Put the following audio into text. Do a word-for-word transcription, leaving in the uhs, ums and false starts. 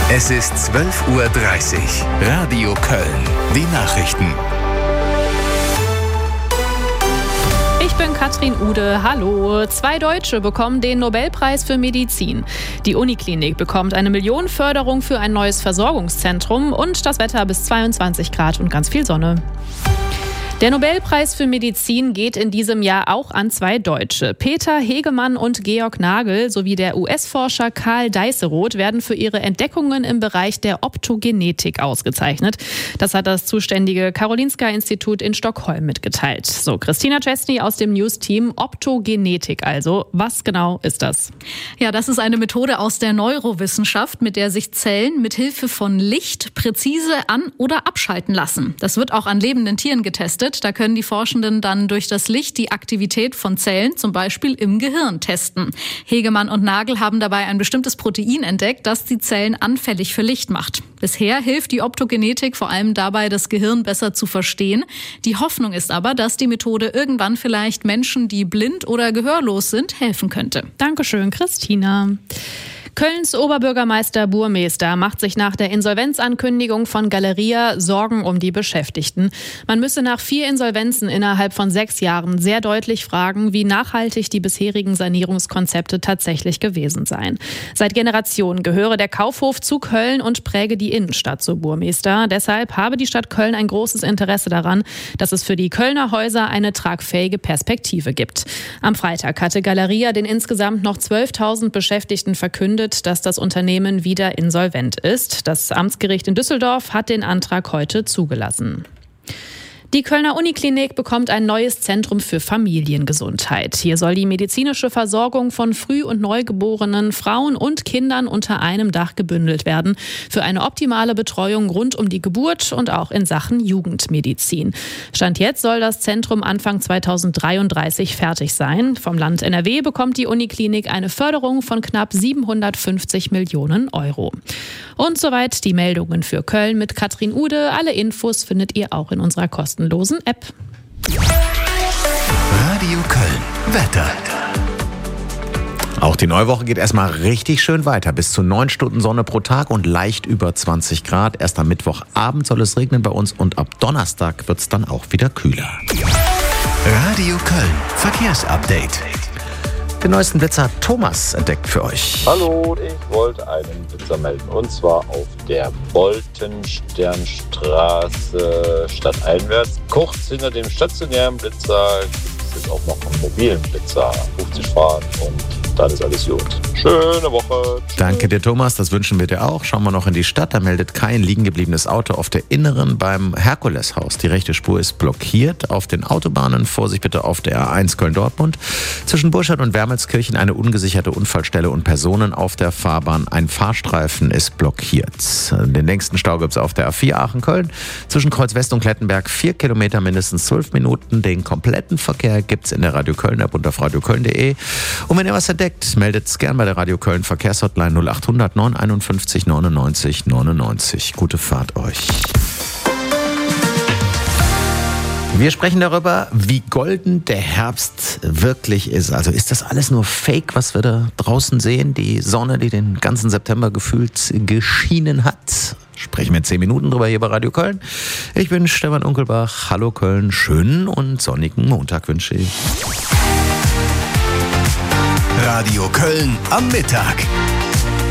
Es ist zwölf Uhr dreißig. Radio Köln. Die Nachrichten. Ich bin Katrin Ude. Hallo. Zwei Deutsche bekommen den Nobelpreis für Medizin. Die Uniklinik bekommt eine Millionenförderung für ein neues Versorgungszentrum und das Wetter bis zweiundzwanzig Grad und ganz viel Sonne. Der Nobelpreis für Medizin geht in diesem Jahr auch an zwei Deutsche. Peter Hegemann und Georg Nagel sowie der U S-Forscher Karl Deisseroth werden für ihre Entdeckungen im Bereich der Optogenetik ausgezeichnet. Das hat das zuständige Karolinska-Institut in Stockholm mitgeteilt. So, Christina Chesney aus dem News-Team. Optogenetik also. Was genau ist das? Ja, das ist eine Methode aus der Neurowissenschaft, mit der sich Zellen mit Hilfe von Licht präzise an- oder abschalten lassen. Das wird auch an lebenden Tieren getestet. Da können die Forschenden dann durch das Licht die Aktivität von Zellen, zum Beispiel im Gehirn, testen. Hegemann und Nagel haben dabei ein bestimmtes Protein entdeckt, das die Zellen anfällig für Licht macht. Bisher hilft die Optogenetik vor allem dabei, das Gehirn besser zu verstehen. Die Hoffnung ist aber, dass die Methode irgendwann vielleicht Menschen, die blind oder gehörlos sind, helfen könnte. Dankeschön, Christina. Kölns Oberbürgermeister Burmester macht sich nach der Insolvenzankündigung von Galeria Sorgen um die Beschäftigten. Man müsse nach vier Insolvenzen innerhalb von sechs Jahren sehr deutlich fragen, wie nachhaltig die bisherigen Sanierungskonzepte tatsächlich gewesen seien. Seit Generationen gehöre der Kaufhof zu Köln und präge die Innenstadt, so Burmester. Deshalb habe die Stadt Köln ein großes Interesse daran, dass es für die Kölner Häuser eine tragfähige Perspektive gibt. Am Freitag hatte Galeria den insgesamt noch zwölftausend Beschäftigten verkündet, dass das Unternehmen wieder insolvent ist. Das Amtsgericht in Düsseldorf hat den Antrag heute zugelassen. Die Kölner Uniklinik bekommt ein neues Zentrum für Familiengesundheit. Hier soll die medizinische Versorgung von Früh- und Neugeborenen, Frauen und Kindern unter einem Dach gebündelt werden. Für eine optimale Betreuung rund um die Geburt und auch in Sachen Jugendmedizin. Stand jetzt soll das Zentrum Anfang zweitausenddreiunddreißig fertig sein. Vom Land N R W bekommt die Uniklinik eine Förderung von knapp siebenhundertfünfzig Millionen Euro. Und soweit die Meldungen für Köln mit Katrin Ude. Alle Infos findet ihr auch in unserer kostenlosen App. Radio Köln. Wetter. Auch die Neuwoche geht erstmal richtig schön weiter. Bis zu neun Stunden Sonne pro Tag und leicht über zwanzig Grad. Erst am Mittwochabend soll es regnen bei uns und ab Donnerstag wird es dann auch wieder kühler. Radio Köln. Verkehrsupdate. Den neuesten Blitzer hat Thomas entdeckt für euch. Hallo, ich wollte einen Blitzer melden. Und zwar auf der Boltensternstraße stadteinwärts. Kurz hinter dem stationären Blitzer gibt es jetzt auch noch einen mobilen Blitzer. fünfzig fahren und dann ist alles gut. Schöne Woche. Tschüss. Danke dir, Thomas. Das wünschen wir dir auch. Schauen wir noch in die Stadt. Da meldet kein liegen gebliebenes Auto auf der Inneren beim Herkuleshaus. Die rechte Spur ist blockiert. Auf den Autobahnen Vorsicht bitte auf der A eins Köln-Dortmund. Zwischen Burscheid und Wermelskirchen eine ungesicherte Unfallstelle und Personen auf der Fahrbahn. Ein Fahrstreifen ist blockiert. Den längsten Stau gibt es auf der A vier Aachen-Köln. Zwischen Kreuz West und Klettenberg vier Kilometer, mindestens zwölf Minuten. Den kompletten Verkehr gibt es in der Radio Köln-App und auf radioköln punkt de. Und wenn ihr was entdeckt, meldet es gern bei der Radio Köln Verkehrshotline null acht hundert neunundeinundfünfzig neunundneunzig neunundneunzig. Gute Fahrt euch. Wir sprechen darüber, wie golden der Herbst wirklich ist. Also ist das alles nur Fake, was wir da draußen sehen? Die Sonne, die den ganzen September gefühlt geschienen hat. Sprechen wir in zehn Minuten drüber hier bei Radio Köln. Ich bin Stefan Unkelbach. Hallo Köln. Schönen und sonnigen Montag wünsche ich. Radio Köln am Mittag.